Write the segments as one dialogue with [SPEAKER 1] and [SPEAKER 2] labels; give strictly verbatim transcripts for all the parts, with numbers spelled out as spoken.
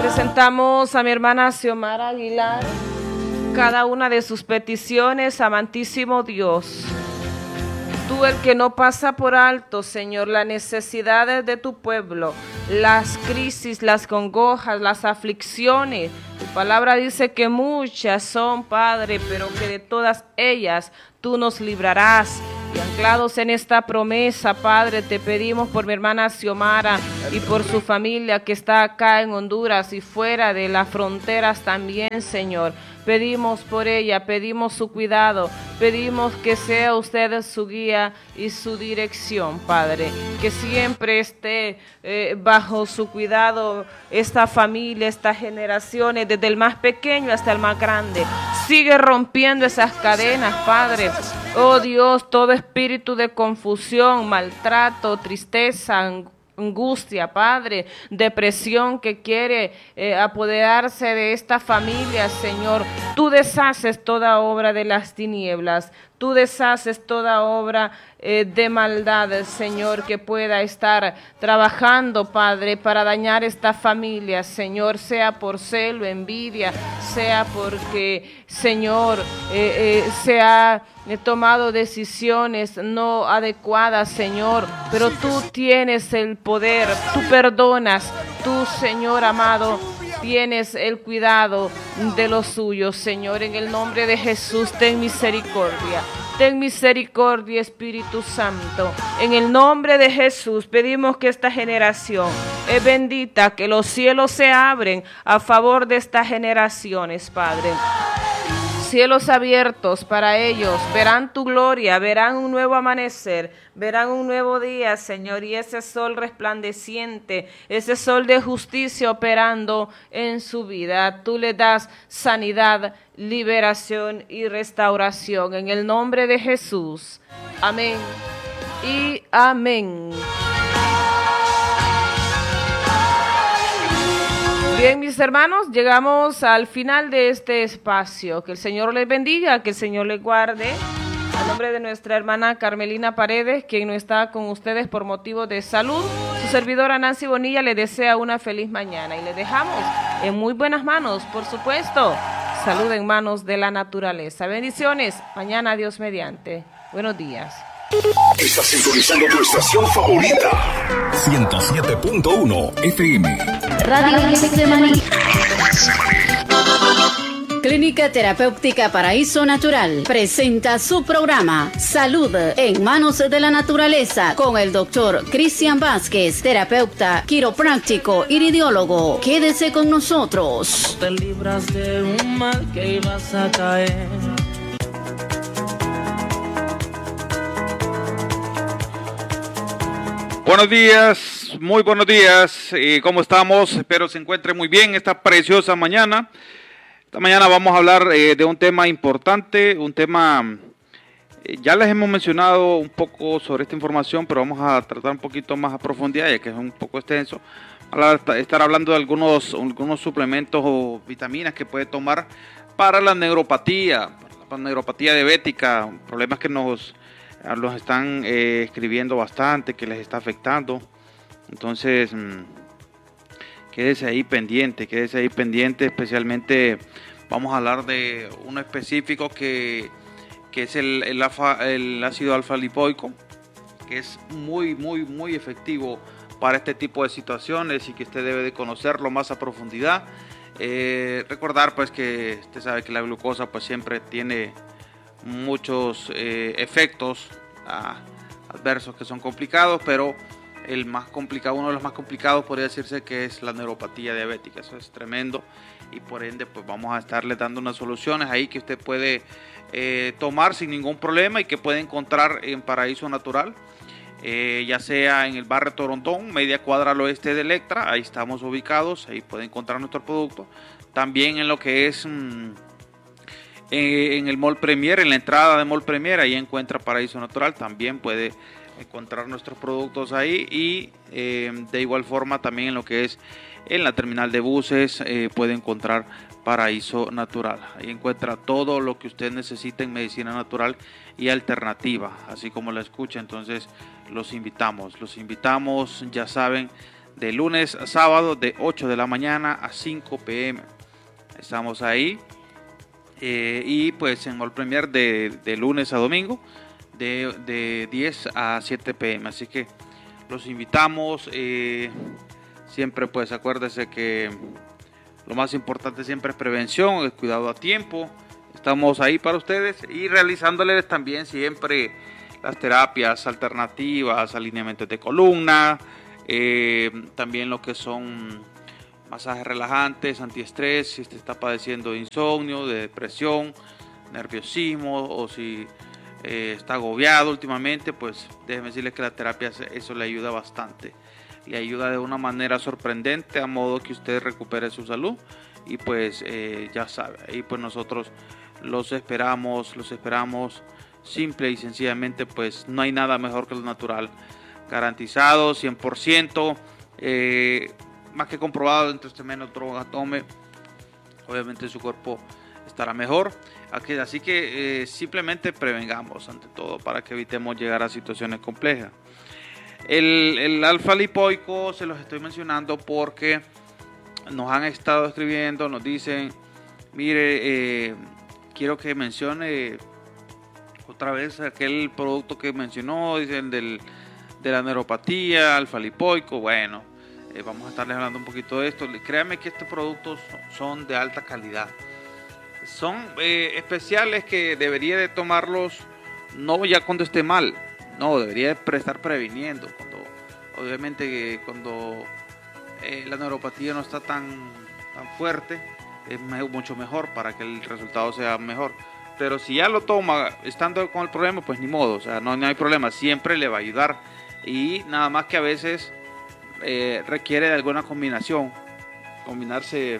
[SPEAKER 1] Presentamos a mi hermana Xiomara Aguilar cada una de sus peticiones, amantísimo Dios. Tú, el que no pasa por alto, Señor, las necesidades de tu pueblo, las crisis, las congojas, las aflicciones. Tu palabra dice que muchas son, Padre, pero que de todas ellas tú nos librarás. Y anclados en esta promesa, Padre, te pedimos por mi hermana Xiomara y por su familia que está acá en Honduras y fuera de las fronteras también, Señor. Pedimos por ella, pedimos su cuidado, pedimos que sea usted su guía y su dirección, Padre. Que siempre esté eh, bajo su cuidado esta familia, estas generaciones, desde el más pequeño hasta el más grande. Sigue rompiendo esas cadenas, Padre. Oh Dios, todo espíritu de confusión, maltrato, tristeza, angustia, Padre, depresión que quiere eh, apoderarse de esta familia, Señor. Tú deshaces toda obra de las tinieblas. Tú deshaces toda obra eh, de maldad, Señor, que pueda estar trabajando, Padre, para dañar esta familia, Señor, sea por celo, envidia, sea porque, Señor, eh, eh, se ha eh, tomado decisiones no adecuadas, Señor, pero tú tienes el poder, tú perdonas, tú, Señor amado, tienes el cuidado de los suyos, Señor. En el nombre de Jesús, ten misericordia. Ten misericordia, Espíritu Santo. En el nombre de Jesús pedimos que esta generación es bendita, que los cielos se abren a favor de estas generaciones, Padre. Cielos abiertos para ellos, verán tu gloria, verán un nuevo amanecer, verán un nuevo día, Señor, y ese sol resplandeciente, ese sol de justicia operando en su vida. Tú le das sanidad, liberación y restauración en el nombre de Jesús. Amén y amén. Bien, mis hermanos, llegamos al final de este espacio. Que el Señor les bendiga, que el Señor les guarde. A nombre de nuestra hermana Carmelina Paredes, quien no está con ustedes por motivo de salud, su servidora Nancy Bonilla le desea una feliz mañana. Y le dejamos en muy buenas manos, por supuesto. Salud en manos de la naturaleza. Bendiciones. Mañana, Dios mediante. Buenos días.
[SPEAKER 2] Estás sintonizando tu estación favorita. ciento siete punto uno F M.
[SPEAKER 3] Radio Getsemaní. Clínica Terapéutica Paraíso Natural presenta su programa Salud en Manos de la Naturaleza con el doctor Cristian Vázquez, terapeuta, quiropráctico, iridiólogo. Quédese con nosotros.
[SPEAKER 4] Te libras de un mal que ibas a caer.
[SPEAKER 5] Buenos días, muy buenos días. ¿Y cómo estamos? Espero se encuentre muy bien esta preciosa mañana. Esta mañana vamos a hablar eh, de un tema importante, un tema, eh, ya les hemos mencionado un poco sobre esta información, pero vamos a tratar un poquito más a profundidad, ya que es un poco extenso. Vamos a estar hablando de algunos, algunos suplementos o vitaminas que puede tomar para la neuropatía, para la neuropatía diabética, problemas que nos... los están eh, escribiendo bastante, que les está afectando. Entonces, mmm, quédese ahí pendiente, quédese ahí pendiente, especialmente vamos a hablar de uno específico que, que es el, el, alfa, el ácido alfa lipoico, que es muy, muy, muy efectivo para este tipo de situaciones y que usted debe de conocerlo más a profundidad. Eh, recordar pues que usted sabe que la glucosa pues siempre tiene muchos eh, efectos ah, adversos que son complicados, pero el más complicado, uno de los más complicados podría decirse que es la neuropatía diabética. Eso es tremendo y por ende pues vamos a estarle dando unas soluciones ahí que usted puede eh, tomar sin ningún problema y que puede encontrar en Paraíso Natural, eh, ya sea en el barrio Torontón, media cuadra al oeste de Electra. Ahí estamos ubicados, ahí puede encontrar nuestro producto. También en lo que es mmm, en el Mall Premier, en la entrada de Mall Premier, ahí encuentra Paraíso Natural, también puede encontrar nuestros productos ahí y eh, de igual forma también en lo que es en la terminal de buses eh, puede encontrar Paraíso Natural. Ahí encuentra todo lo que usted necesita en medicina natural y alternativa, así como la escucha. Entonces los invitamos, los invitamos, ya saben, de lunes a sábado de ocho de la mañana a cinco pe eme. Estamos ahí. Eh, y pues en All Premier de, de lunes a domingo de, de diez a siete pe eme. Así que los invitamos. Eh, siempre pues acuérdense que lo más importante siempre es prevención, el cuidado a tiempo. Estamos ahí para ustedes y realizándoles también siempre las terapias alternativas, alineamientos de columna, eh, también lo que son masajes relajantes, antiestrés, si usted está padeciendo de insomnio, de depresión, nerviosismo o si eh, está agobiado últimamente, pues déjeme decirle que la terapia eso le ayuda bastante. Le ayuda de una manera sorprendente a modo que usted recupere su salud y pues eh, ya sabe, ahí pues nosotros los esperamos, los esperamos simple y sencillamente, pues no hay nada mejor que lo natural, garantizado cien por ciento, eh, más que comprobado. Entre usted menos droga tome, obviamente su cuerpo estará mejor. Así que eh, simplemente prevengamos ante todo para que evitemos llegar a situaciones complejas. El, el alfa lipoico se los estoy mencionando porque nos han estado escribiendo, nos dicen, mire, eh, quiero que mencione otra vez aquel producto que mencionó, dicen del, de la neuropatía, alfa lipoico. Bueno, eh, vamos a estarles hablando un poquito de esto. Créanme que estos productos son de alta calidad. Son eh, especiales que debería de tomarlos no ya cuando esté mal, no, debería de estar previniendo. Cuando, obviamente cuando eh, la neuropatía no está tan, tan fuerte, es mucho mejor para que el resultado sea mejor. Pero si ya lo toma estando con el problema, pues ni modo, o sea, no, no hay problema, siempre le va a ayudar. Y nada más que a veces eh, requiere de alguna combinación, combinarse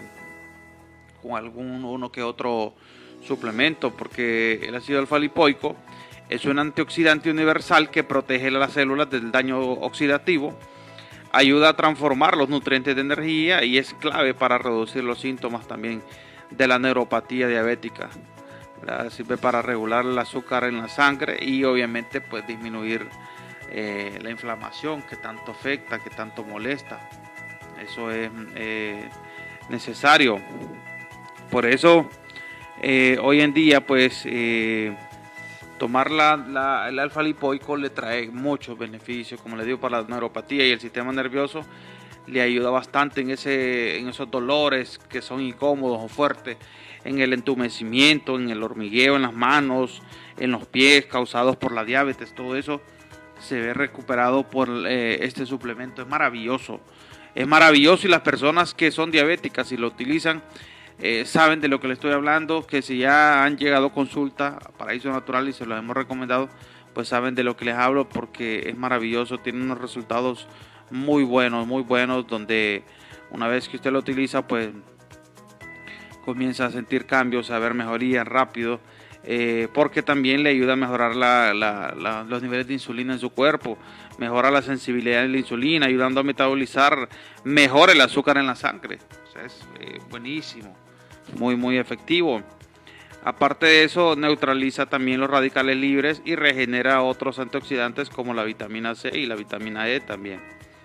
[SPEAKER 5] con algún uno que otro suplemento, porque el ácido alfa lipoico es un antioxidante universal que protege a las células del daño oxidativo, ayuda a transformar los nutrientes de energía y es clave para reducir los síntomas también de la neuropatía diabética, ¿verdad? Sirve para regular el azúcar en la sangre y obviamente pues disminuir eh, la inflamación que tanto afecta, que tanto molesta. Eso es eh, necesario. Por eso eh, hoy en día pues eh, tomar la, la, el alfa lipoico le trae muchos beneficios, como le digo, para la neuropatía y el sistema nervioso. Le ayuda bastante en, ese, en esos dolores que son incómodos o fuertes, en el entumecimiento, en el hormigueo en las manos, en los pies causados por la diabetes. Todo eso se ve recuperado por eh, este suplemento. Es maravilloso, es maravilloso y las personas que son diabéticas y lo utilizan eh, saben de lo que les estoy hablando, que si ya han llegado a consulta a Paraíso Natural y se los hemos recomendado, pues saben de lo que les hablo porque es maravilloso, tiene unos resultados muy buenos, muy buenos, donde una vez que usted lo utiliza, pues comienza a sentir cambios, a ver mejorías rápido, eh, porque también le ayuda a mejorar la, la, la, los niveles de insulina en su cuerpo, mejora la sensibilidad de la insulina, ayudando a metabolizar mejor el azúcar en la sangre. O sea, es eh, buenísimo, muy muy efectivo. Aparte de eso, neutraliza también los radicales libres y regenera otros antioxidantes como la vitamina C y la vitamina E también.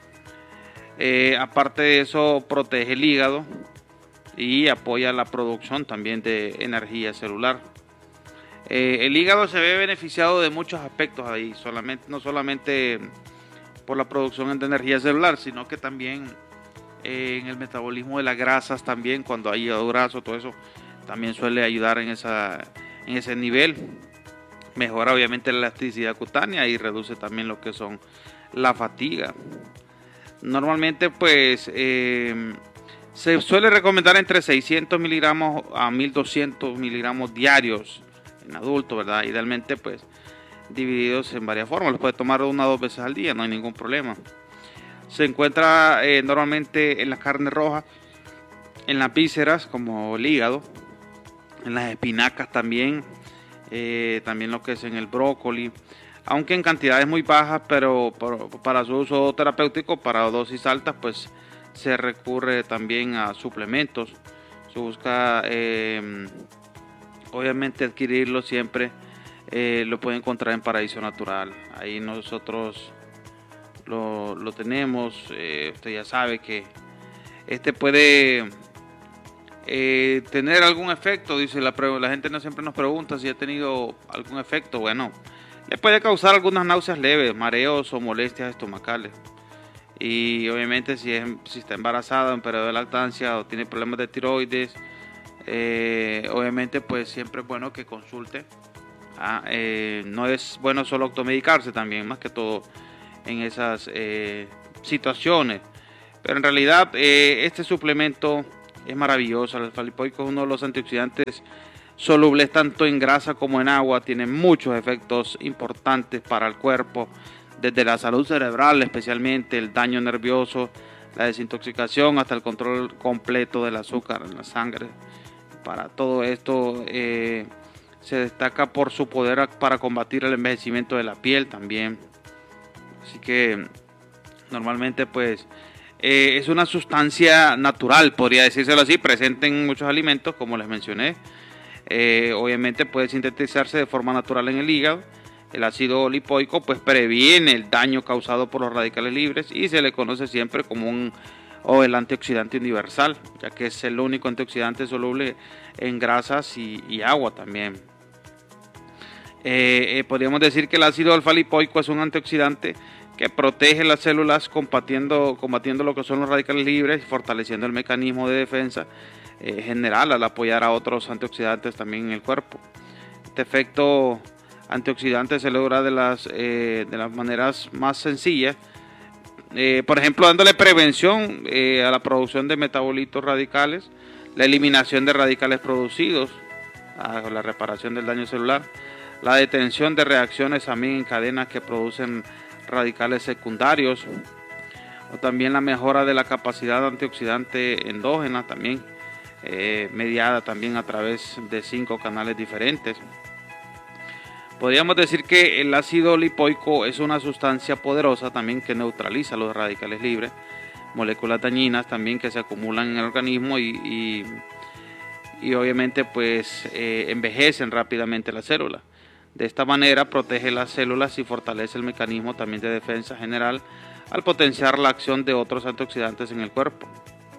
[SPEAKER 5] Eh, aparte de eso, protege el hígado y apoya la producción también de energía celular. Eh, el hígado se ve beneficiado de muchos aspectos ahí, solamente, no solamente por la producción de energía celular, sino que también eh, en el metabolismo de las grasas también, cuando hay hígado graso, todo eso también suele ayudar en, esa, en ese nivel. Mejora obviamente la elasticidad cutánea y reduce también lo que son la fatiga. Normalmente pues eh, se suele recomendar entre seiscientos miligramos a mil doscientos miligramos diarios en adultos, ¿verdad? Idealmente pues divididos en varias formas, los puede tomar una o dos veces al día, no hay ningún problema. Se encuentra eh, normalmente en la carne roja, en las vísceras como el hígado, en las espinacas también, eh, también lo que es en el brócoli, aunque en cantidades muy bajas, pero para su uso terapéutico, para dosis altas, pues se recurre también a suplementos. Se busca, eh, obviamente, adquirirlo siempre, eh, lo puede encontrar en Paraíso Natural. Ahí nosotros lo, lo tenemos. Eh, usted ya sabe que este puede eh, tener algún efecto, dice la, la gente no siempre nos pregunta si ha tenido algún efecto. Bueno, le puede causar algunas náuseas leves, mareos o molestias estomacales. Y obviamente si, es, si está embarazada en periodo de lactancia o tiene problemas de tiroides, eh, obviamente pues siempre es bueno que consulte. Ah, eh, no es bueno solo automedicarse también, más que todo en esas eh, situaciones. Pero en realidad eh, este suplemento es maravilloso. El alfa-lipoico es uno de los antioxidantes solubles tanto en grasa como en agua. Tiene muchos efectos importantes para el cuerpo, desde la salud cerebral, especialmente el daño nervioso, la desintoxicación, hasta el control completo del azúcar en la sangre. Para todo esto eh, se destaca por su poder para combatir el envejecimiento de la piel también. Así que normalmente pues eh, es una sustancia natural, podría decírselo así, presente en muchos alimentos, como les mencioné. Eh, obviamente puede sintetizarse de forma natural en el hígado. El ácido lipoico pues previene el daño causado por los radicales libres y se le conoce siempre como un o el antioxidante universal, ya que es el único antioxidante soluble en grasas y, y agua también. Eh, eh, podríamos decir que el ácido alfa-lipoico es un antioxidante que protege las células combatiendo, combatiendo lo que son los radicales libres y fortaleciendo el mecanismo de defensa eh, general al apoyar a otros antioxidantes también en el cuerpo. Este efecto antioxidante se logra de las, eh, de las maneras más sencillas, eh, por ejemplo dándole prevención eh, a la producción de metabolitos radicales, la eliminación de radicales producidos, a la reparación del daño celular, la detención de reacciones también en cadenas que producen radicales secundarios, o también la mejora de la capacidad antioxidante endógena también, eh, mediada también a través de cinco canales diferentes. Podríamos decir que el ácido lipoico es una sustancia poderosa también que neutraliza los radicales libres, moléculas dañinas también que se acumulan en el organismo y, y, y obviamente pues eh, envejecen rápidamente las células. De esta manera protege las células y fortalece el mecanismo también de defensa general al potenciar la acción de otros antioxidantes en el cuerpo.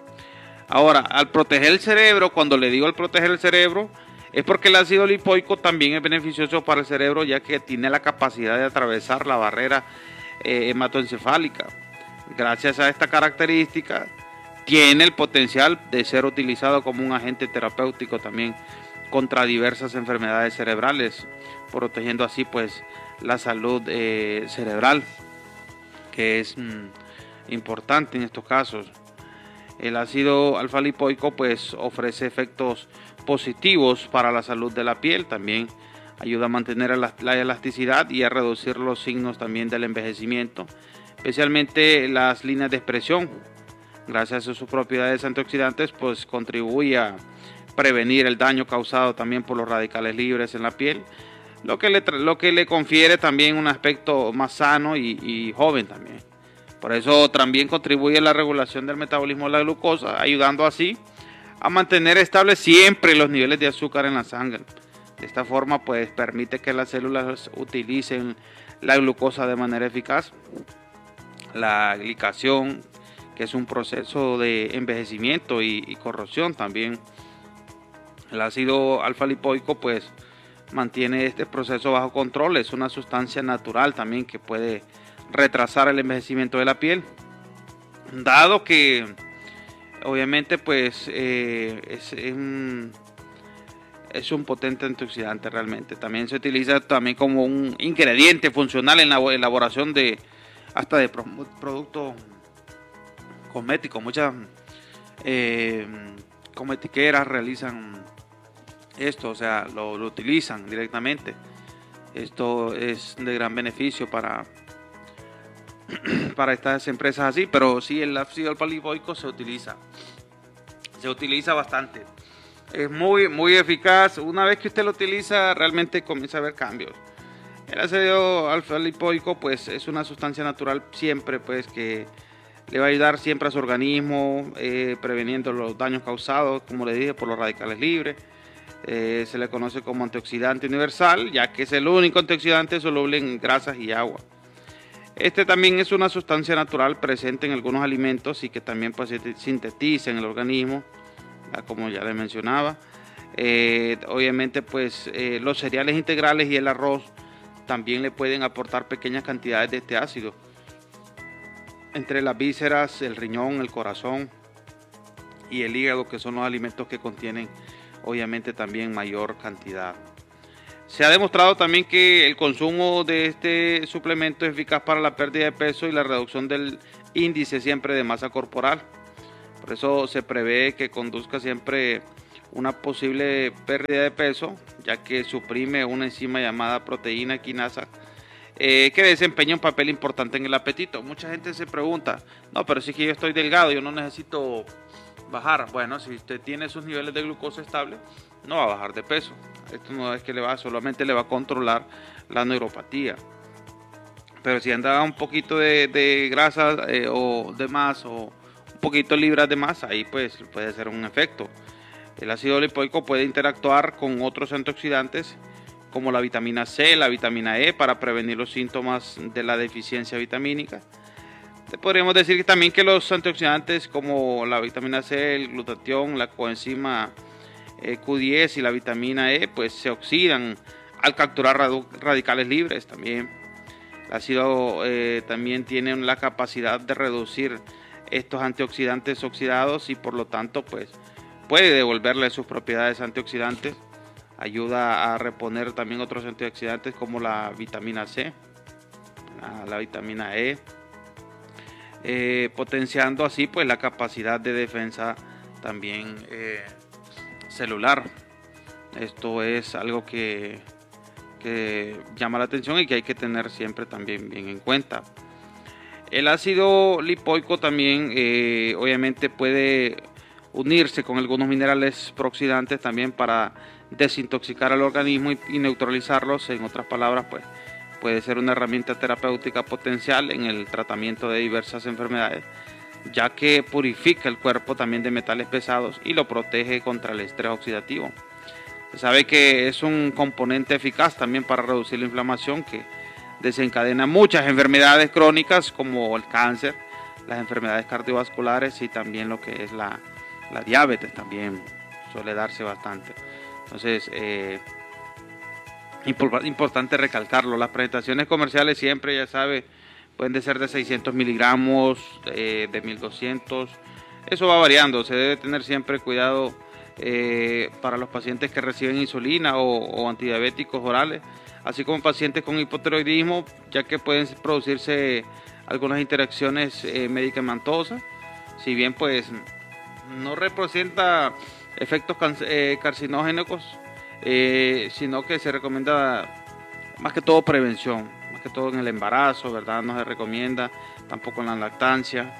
[SPEAKER 5] Ahora, al proteger el cerebro, cuando le digo al proteger el cerebro, es porque el ácido lipoico también es beneficioso para el cerebro, ya que tiene la capacidad de atravesar la barrera eh, hematoencefálica. Gracias a esta característica, tiene el potencial de ser utilizado como un agente terapéutico también contra diversas enfermedades cerebrales, protegiendo así pues la salud eh, cerebral, que es mmm, importante en estos casos. El ácido alfa-lipoico pues ofrece efectos positivos para la salud de la piel, también ayuda a mantener la, la elasticidad y a reducir los signos también del envejecimiento, especialmente las líneas de expresión. Gracias a sus propiedades antioxidantes pues contribuye a prevenir el daño causado también por los radicales libres en la piel, lo que le, lo que le confiere también un aspecto más sano y, y joven también. Por eso también contribuye a la regulación del metabolismo de la glucosa, ayudando así a mantener estables siempre los niveles de azúcar en la sangre. De esta forma pues permite que las células utilicen la glucosa de manera eficaz. La glicación, que es un proceso de envejecimiento y, y corrosión también. El ácido alfa-lipoico pues mantiene este proceso bajo control, es una sustancia natural también que puede retrasar el envejecimiento de la piel, dado que obviamente pues eh, es, es, un, es un potente antioxidante realmente. También se utiliza también como un ingrediente funcional en la elaboración de hasta de productos cosméticos. Muchas eh, cosmetiqueras realizan esto, o sea, lo, lo utilizan directamente. Esto es de gran beneficio para, para estas empresas así, pero sí, el ácido alfa-lipoico se utiliza, se utiliza bastante. Es muy, muy eficaz. Una vez que usted lo utiliza, realmente comienza a ver cambios. El ácido alfa-lipoico pues es una sustancia natural siempre, pues que le va a ayudar siempre a su organismo, eh, preveniendo los daños causados, como le dije, por los radicales libres. Eh, se le conoce como antioxidante universal, ya que es el único antioxidante soluble en grasas y agua. Este también es una sustancia natural presente en algunos alimentos y que también pues, se sintetiza en el organismo, como ya les mencionaba. Eh, obviamente pues eh, los cereales integrales y el arroz también le pueden aportar pequeñas cantidades de este ácido. Entre las vísceras, el riñón, el corazón y el hígado, que son los alimentos que contienen obviamente también mayor cantidad. Se ha demostrado también que el consumo de este suplemento es eficaz para la pérdida de peso y la reducción del índice siempre de masa corporal. Por eso se prevé que conduzca siempre una posible pérdida de peso, ya que suprime una enzima llamada proteína quinasa, eh, que desempeña un papel importante en el apetito. Mucha gente se pregunta, no, pero si es que yo estoy delgado, yo no necesito bajar. Bueno, si usted tiene sus niveles de glucosa estables, no va a bajar de peso. Esto no es que le va, solamente le va a controlar la neuropatía. Pero si anda un poquito de, de grasa eh, o de más, o un poquito libras de más, ahí pues puede ser un efecto. El ácido lipoico puede interactuar con otros antioxidantes como la vitamina C, la vitamina E, para prevenir los síntomas de la deficiencia vitamínica. Podríamos decir que también que los antioxidantes como la vitamina C, el glutatión, la coenzima eh, Q diez y la vitamina E pues se oxidan al capturar radicales libres también. El ácido eh, también tiene la capacidad de reducir estos antioxidantes oxidados y por lo tanto pues puede devolverle sus propiedades antioxidantes. Ayuda a reponer también otros antioxidantes como la vitamina C, la, la vitamina E, eh, potenciando así pues la capacidad de defensa también eh, celular. Esto es algo que, que llama la atención y que hay que tener siempre también bien en cuenta. El ácido lipoico también eh, obviamente puede unirse con algunos minerales prooxidantes también para desintoxicar al organismo y, y neutralizarlos. En otras palabras, pues puede ser una herramienta terapéutica potencial en el tratamiento de diversas enfermedades, ya que purifica el cuerpo también de metales pesados y lo protege contra el estrés oxidativo. Se sabe que es un componente eficaz también para reducir la inflamación que desencadena muchas enfermedades crónicas como el cáncer, las enfermedades cardiovasculares y también lo que es la La diabetes también suele darse bastante. Entonces, eh, import importante recalcarlo. Las presentaciones comerciales siempre, ya sabe, pueden de ser de seiscientos miligramos, eh, de mil doscientos. Eso va variando. Se debe tener siempre cuidado eh, para los pacientes que reciben insulina o, o antidiabéticos orales, así como pacientes con hipotiroidismo, ya que pueden producirse algunas interacciones eh, medicamentosas. Si bien, pues, no representa efectos eh, carcinógenos, eh, sino que se recomienda más que todo prevención, más que todo en el embarazo, ¿verdad? No se recomienda tampoco en la lactancia,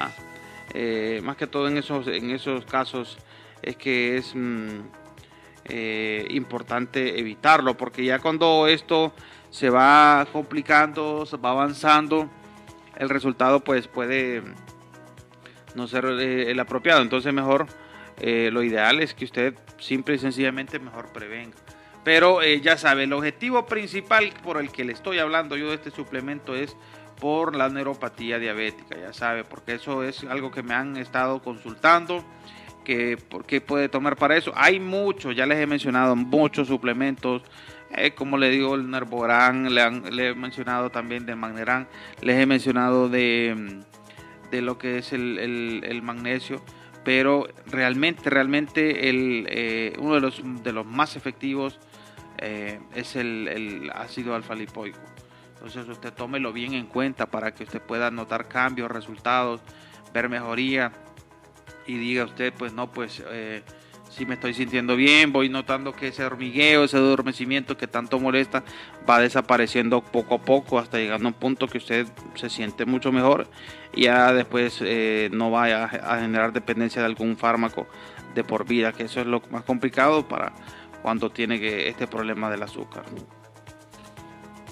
[SPEAKER 5] eh, más que todo en esos, en esos casos es que es mm, eh, importante evitarlo, porque ya cuando esto se va complicando, se va avanzando, el resultado pues puede no ser eh, el apropiado. Entonces mejor eh, lo ideal es que usted simple y sencillamente mejor prevenga. Pero eh, ya sabe, el objetivo principal por el que le estoy hablando yo de este suplemento es por la neuropatía diabética, ya sabe, porque eso es algo que me han estado consultando, que por qué puede tomar para eso. Hay muchos, ya les he mencionado muchos suplementos, eh, como le digo, el Nervogram, le, han, le he mencionado también de Magneran, les he mencionado de de lo que es el, el, el magnesio, pero realmente, realmente el, eh, uno de los, de los más efectivos eh, es el, el ácido alfa-lipoico. Entonces usted tómelo bien en cuenta para que usted pueda notar cambios, resultados, ver mejoría y diga usted, pues no, pues eh, si me estoy sintiendo bien, voy notando que ese hormigueo, ese adormecimiento que tanto molesta va desapareciendo poco a poco hasta llegando a un punto que usted se siente mucho mejor y ya después eh, no vaya a generar dependencia de algún fármaco de por vida, que eso es lo más complicado para cuando tiene que este problema del azúcar.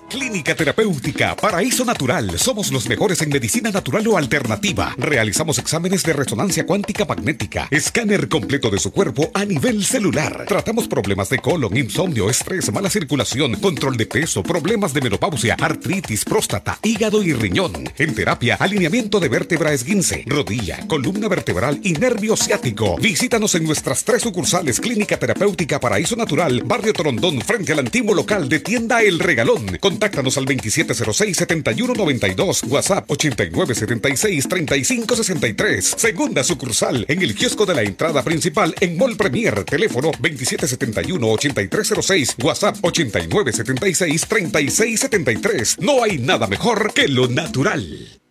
[SPEAKER 6] Clínica Terapéutica Paraíso Natural. Somos los mejores en medicina natural o alternativa. Realizamos exámenes de resonancia cuántica magnética, escáner completo de su cuerpo a nivel celular. Tratamos problemas de colon, insomnio, estrés, mala circulación, control de peso, problemas de menopausia, artritis, próstata, hígado y riñón. En terapia, alineamiento de vértebra esguince, rodilla, columna vertebral y nervio ciático. Visítanos en nuestras tres sucursales. Clínica Terapéutica Paraíso Natural, Barrio Torondón, frente al antiguo local de Tienda El Regalón. Contáctanos al veintisiete cero seis, setenta y uno noventa y dos, WhatsApp ochenta y nueve setenta y seis, treinta y cinco sesenta y tres. Segunda sucursal en el kiosco de la entrada principal en Mall Premier. Teléfono veintisiete setenta y uno, ochenta y tres cero seis, WhatsApp ochenta y nueve setenta y seis, treinta y seis setenta y tres. No hay nada mejor que lo natural.